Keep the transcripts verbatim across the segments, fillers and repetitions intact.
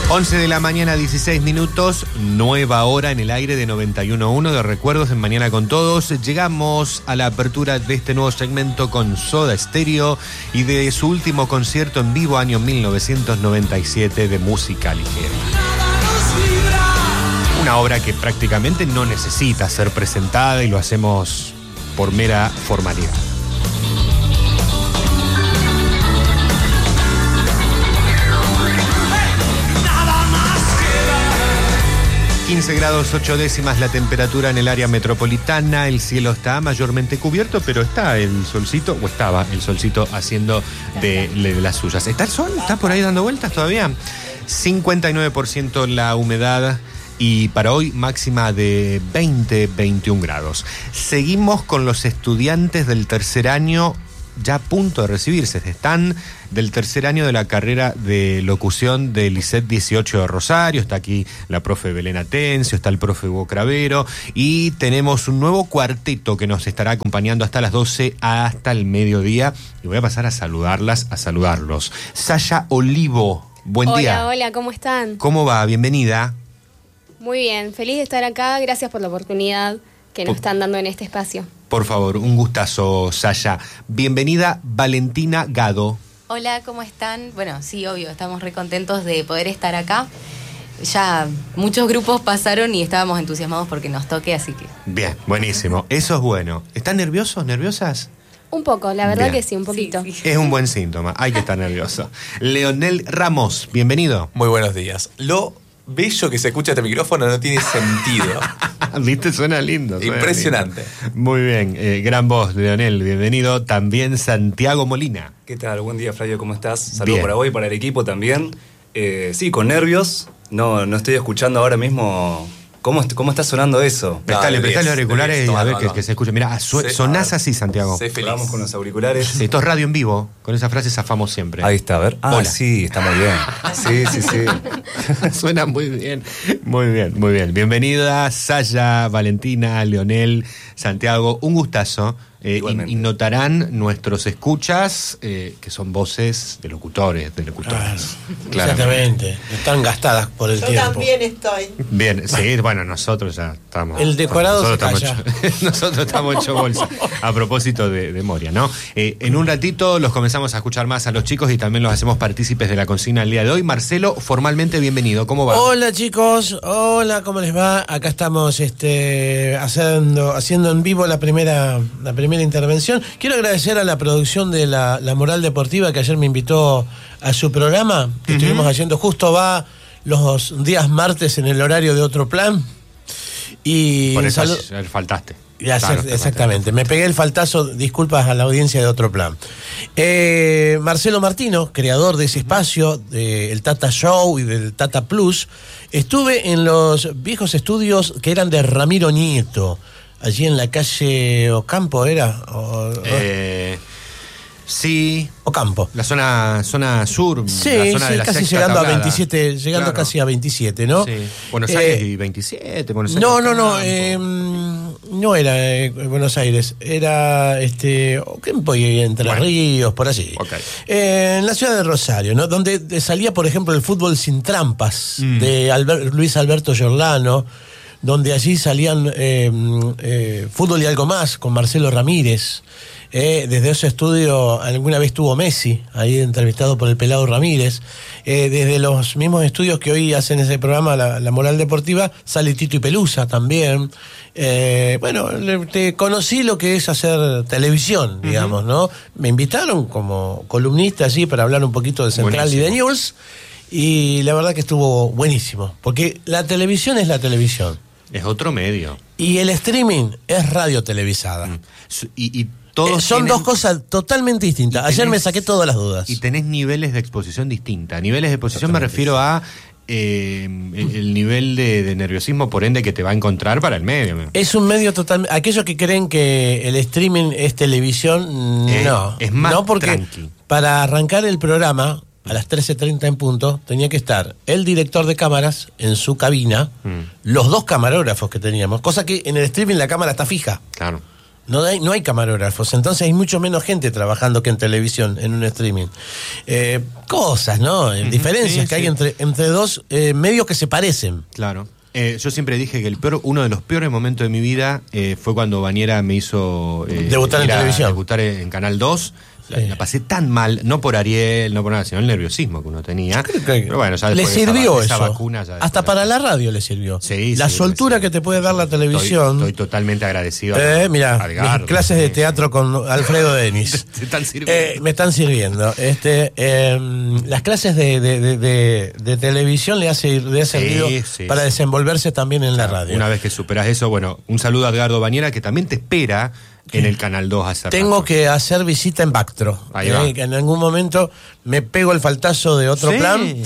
once de la mañana, dieciséis minutos, nueva hora en el aire de noventa y uno punto uno de Recuerdos en Mañana con Todos. Llegamos a la apertura de este nuevo segmento con Soda Stereo y de su último concierto en vivo, año mil novecientos noventa y siete, de música ligera. Una obra que prácticamente no necesita ser presentada y lo hacemos por mera formalidad. quince grados ocho décimas la temperatura en el área metropolitana, el cielo está mayormente cubierto, pero está el solcito, o estaba el solcito haciendo de, de las suyas. ¿Está el sol? ¿Está por ahí dando vueltas todavía? cincuenta y nueve por ciento la humedad y para hoy máxima de veinte, veintiún grados. Seguimos con los estudiantes del tercer año ya a punto de recibirse. Están del tercer año de la carrera de locución del Licet dieciocho de Rosario. Está aquí la profe Belén Atencio, está el profe Hugo Cravero y tenemos un nuevo cuarteto que nos estará acompañando hasta las doce, hasta el mediodía. Y voy a pasar a saludarlas, a saludarlos. Saya Olivo, buen hola, día. Hola, hola, ¿cómo están? ¿Cómo va? Bienvenida. Muy bien, feliz de estar acá. Gracias por la oportunidad que nos están dando en este espacio. Por favor, un gustazo, Saya. Bienvenida, Valentina Gado. Hola, ¿cómo están? Bueno, sí, obvio, estamos re contentos de poder estar acá. Ya muchos grupos pasaron y estábamos entusiasmados porque nos toque, así que... Bien, buenísimo. Eso es bueno. ¿Están nerviosos, nerviosas? Un poco, la verdad. Bien. Que sí, un poquito. Sí, sí. Es un buen síntoma, hay que estar nervioso. Leonel Ramos, bienvenido. Muy buenos días. Lo bello que se escucha este micrófono no tiene sentido. ¿Viste? Suena lindo. Suena Impresionante. Lindo. Muy bien, eh, gran voz, Leonel, bienvenido. También Santiago Molina. ¿Qué tal? Buen día, Flavio, ¿cómo estás? Saludos Bien. para vos y para el equipo también. Eh, sí, con nervios. No, no estoy escuchando ahora mismo. ¿Cómo, cómo está sonando eso? Prestale, prestale los auriculares y a ver que, que se escuche. Mirá, su, Sí, sonás así, Santiago. Sé feliz. Vamos con los auriculares. Esto es radio en vivo. Con esa frase zafamos siempre. Ahí está, a ver. Ah, Hola. sí, está muy bien. Sí, sí, sí. Suena muy bien, muy bien, muy bien. Bienvenida, Saya, Valentina, Leonel, Santiago. Un gustazo. Eh, y, y notarán nuestros escuchas eh, que son voces de locutores, de locutoras. Claro, exactamente. Están gastadas por el Yo tiempo. Yo también estoy. Bien, sí, bueno, nosotros ya estamos. El decorado nosotros se estamos calla. hecho, nosotros estamos hecho bolsa. A propósito de, de Moria, ¿no? Eh, en un ratito los comenzamos a escuchar más a los chicos y también los hacemos partícipes de la consigna el día de hoy. Marcelo, formalmente bienvenido. ¿Cómo va? Hola chicos, hola, ¿cómo les va? Acá estamos este, haciendo, haciendo en vivo la primera, la primera intervención. Quiero agradecer a la producción de la, la Moral Deportiva que ayer me invitó a su programa. Que uh-huh. Estuvimos haciendo, justo va los días martes en el horario de Otro Plan. Y por eso salu- ayer faltaste. Ya, Claro, exactamente, me pegué el faltazo, disculpas a la audiencia de Otro Plan. Eh, Marcelo Martino, creador de ese espacio, del Tata Show y del Tata Plus, estuve en los viejos estudios que eran de Ramiro Nieto, allí en la calle Ocampo, ¿era? O, eh, sí. Ocampo. La zona, zona sur, sí, la zona sí, de la casi sexta llegando tablada. a veintisiete, llegando Claro. casi a veintisiete, ¿no? Sí. Buenos Eh, Aires y veintisiete, Buenos Aires. No, no, no, Campo. eh, no era eh, Buenos Aires, era este Ocampo y Entre Bueno. Ríos, por allí. Okay. Eh, en la ciudad de Rosario, ¿no? Donde salía, por ejemplo, el fútbol sin trampas Mm. de Albert- Luis Alberto Giordano, donde allí salían eh, eh, Fútbol y algo más con Marcelo Ramírez. Eh, desde ese estudio alguna vez estuvo Messi, ahí entrevistado por el Pelado Ramírez. Eh, desde los mismos estudios que hoy hacen ese programa, La, la Moral Deportiva, sale Tito y Pelusa también. Eh, bueno, le, te conocí lo que es hacer televisión, digamos, uh-huh. ¿no? Me invitaron como columnista allí para hablar un poquito de Central buenísimo. Y de News. Y la verdad que estuvo buenísimo, porque la televisión es la televisión. Es otro medio. Y el streaming es radio televisada. Mm. Y, y todos eh, son tienen, dos cosas totalmente distintas. tenés, Ayer me saqué todas las dudas. Y tenés niveles de exposición distintas. Niveles de exposición me refiero a eh, el, el nivel de, de nerviosismo, por ende, que te va a encontrar para el medio. Es un medio totalmente... Aquellos que creen que el streaming es televisión, eh, no. Es más no, porque tranqui. Para arrancar el programa, a las trece treinta en punto, tenía que estar el director de cámaras en su cabina, mm. los dos camarógrafos que teníamos, cosa que en el streaming la cámara está fija. Claro. No hay, no hay camarógrafos, entonces hay mucho menos gente trabajando que en televisión, en un streaming. Eh, cosas, ¿no? Uh-huh. Diferencias sí, que sí. hay entre, entre dos eh, medios que se parecen. Claro. Eh, yo siempre dije que el peor, uno de los peores momentos de mi vida eh, fue cuando Bañera me hizo eh, debutar en televisión. Debutar en Canal dos. La, Sí. la pasé tan mal, no por Ariel, no por nada, sino el nerviosismo que uno tenía. Que Pero bueno, ya le después de esa, sirvió de esa eso. vacuna. Ya Hasta después- para la radio le sirvió. Sí, la sí, soltura sí. que te puede dar la televisión. Estoy, estoy totalmente agradecido. Eh, mira, a Edgardo, mis clases de sí. teatro con Alfredo Denis. Te están sirviendo. Eh, me están sirviendo. Este, eh, las clases de, de, de, de, de televisión le hace, le ha Sí, servido sí, para sí. desenvolverse también en la radio. Una vez que superas eso, bueno, un saludo a Edgardo Bañera que también te espera en el Canal dos hace Tengo rato. que hacer visita en Bactro. Ahí va. Eh, que en algún momento me pego el faltazo de otro Sí. plan.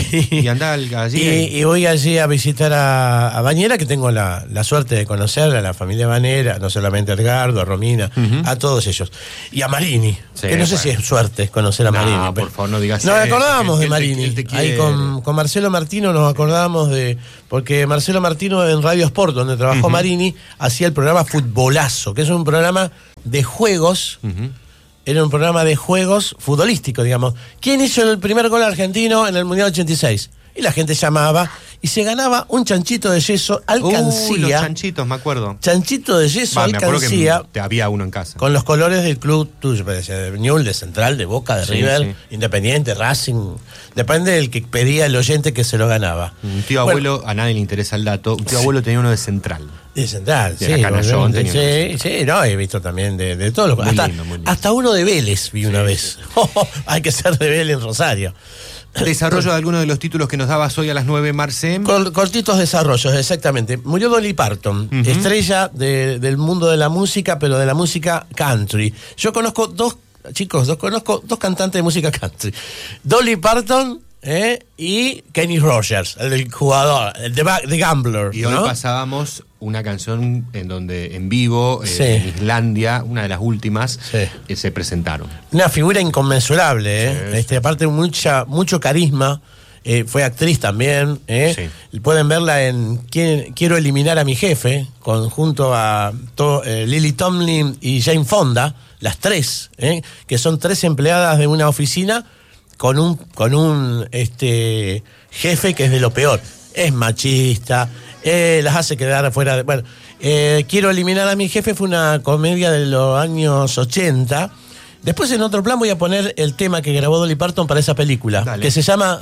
Y anda al allí. Y, y voy allí a visitar a, a Bañera, que tengo la, la suerte de conocer a la familia Bañera, no solamente a Edgardo, a Romina, Ujú. a todos ellos. Y a Marini, Sí, que no sé bueno. si es suerte conocer a No, Marini. por pero- favor, no digas Nos eso, acordábamos que de él te- Marini. él te Ahí quiere. con, con Marcelo Martino nos acordábamos de. Porque Marcelo Martino en Radio Sport, donde trabajó Ujú. Marini, hacía el programa Futbolazo, que es un programa de juegos. Ujú. Era un programa de juegos futbolísticos, digamos. ¿Quién hizo el primer gol argentino en el Mundial ochenta y seis? Y la gente llamaba y se ganaba un chanchito de yeso Uy, los alcancía. chanchitos, me acuerdo. chanchito de yeso Va, me acuerdo que alcancía te había uno en casa. con los colores del club tuyo, parece, de Newell's, de Central, de Boca, de Sí, River, sí. Independiente, Racing. Depende del que pedía el oyente que se lo ganaba. Un tío Bueno, abuelo, a nadie le interesa el dato, un tío abuelo tenía uno de Central. de Central, De sí. la Canallón obviamente, tenía sí, sí, no, he visto también de, de todos los Muy hasta, lindo, muy lindo. hasta uno de Vélez vi una vez. Hay que ser de Vélez en Rosario. Desarrollo de algunos de los títulos que nos dabas hoy a las nueve, Marce. Cor- cortitos desarrollos, exactamente. Murió Dolly Parton, Ujú. estrella de- del mundo de la música, pero de la música country. Yo conozco dos, chicos, dos, conozco dos cantantes de música country. Dolly Parton ¿eh? y Kenny Rogers, el del jugador, el de, ba- de Gambler. Y hoy ¿no? pasábamos una canción en donde en vivo, eh, Sí. en Islandia, una de las últimas, Sí. eh, se presentaron. Una figura inconmensurable, ¿eh? Sí, Este, aparte mucha, mucho carisma. Eh, fue actriz también. ¿eh? Sí. Pueden verla en Quiero, Quiero eliminar a mi jefe, con, junto a to- eh, Lily Tomlin y Jane Fonda, las tres, ¿eh? que son tres empleadas de una oficina con un, con un este, jefe que es de lo peor. Es machista, eh, las hace quedar afuera de... Bueno, eh, Quiero eliminar a mi jefe fue una comedia de los años ochenta. Después en otro plan voy a poner el tema que grabó Dolly Parton para esa película, Dale. que se llama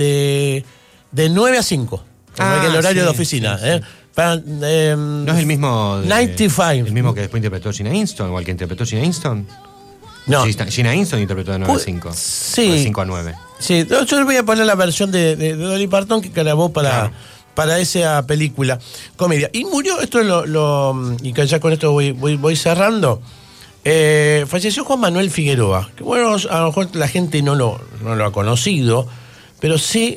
de, de nueve a cinco, Ah, que es el horario sí, de oficina. sí, ¿eh? sí. Para, eh, ¿No es el mismo? de- noventa y cinco. El mismo que después interpretó Gina Inston, igual que interpretó Gina Inston. No. Gina, Gina Inston interpretó de nueve a Pu- cinco. sí. De cinco a nueve. Sí, yo yo voy a poner la versión de, de- de Dolly Parton que grabó para, Claro. para esa película, comedia. Y murió, esto es lo, lo- y que ya con esto voy, voy, voy cerrando. Eh, falleció Juan Manuel Figueroa, que bueno, a lo mejor la gente no lo, no lo ha conocido, pero sí,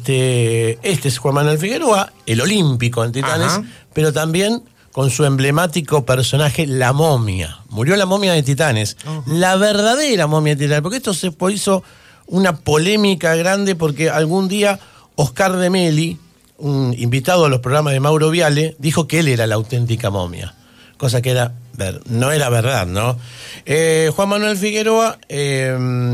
este, este es Juan Manuel Figueroa, el olímpico en Titanes, Ajá. pero también con su emblemático personaje, la momia. Murió la momia de Titanes, la verdadera momia de Titanes, porque esto se hizo una polémica grande porque algún día Oscar de Meli, un invitado a los programas de Mauro Viale, dijo que él era la auténtica momia, cosa que era ver- no era verdad, ¿no? Eh, Juan Manuel Figueroa, eh,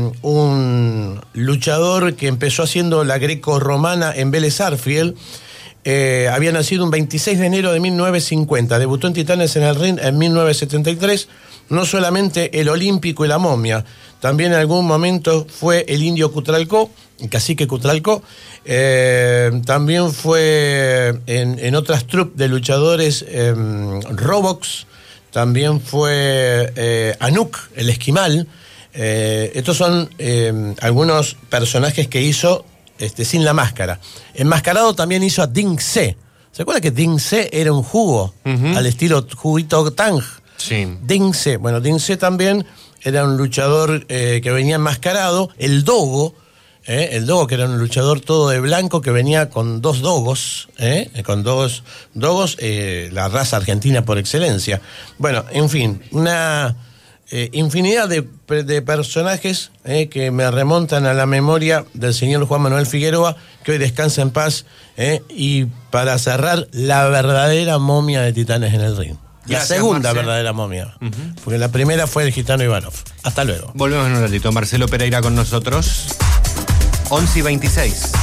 un luchador que empezó haciendo la greco-romana en Vélez Sarsfield. Eh, había nacido un veintiséis de enero de mil novecientos cincuenta, debutó en Titanes en el ring en mil novecientos setenta y tres, no solamente el olímpico y la momia, también en algún momento fue el indio Cutralcó, el cacique Cutralcó, eh, también fue en, en otras troupes de luchadores eh, Robox, también fue eh, Anuk, el esquimal. Eh, estos son eh, algunos personajes que hizo Este, sin la máscara. Enmascarado también hizo a Ding Se. ¿Se acuerda que Ding Se era un jugo? Ujú. Al estilo juguito Tang. Sí. Ding Se. Bueno, Ding Se también era un luchador eh, que venía enmascarado. El Dogo, eh, el Dogo que era un luchador todo de blanco que venía con dos dogos, eh, con dos dogos, eh, la raza argentina por excelencia. Bueno, en fin, una... Eh, infinidad de, de personajes eh, que me remontan a la memoria del señor Juan Manuel Figueroa, que hoy descansa en paz, eh, y para cerrar, la verdadera momia de Titanes en el ring. La Gracias, segunda Marce. verdadera momia. Porque la primera fue el gitano Ivanov. Hasta luego. Volvemos en un ratito. Marcelo Pereira con nosotros. once y veintiséis.